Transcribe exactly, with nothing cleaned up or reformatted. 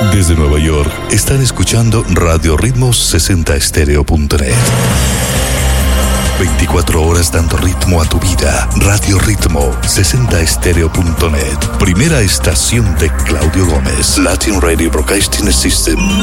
Desde Nueva York están escuchando Radio Ritmos sesenta Estéreo punto net. veinticuatro horas dando ritmo a tu vida. Radio Ritmo sesenta Estéreo punto net. Primera estación de Claudio Gómez. Latin Radio Broadcasting System.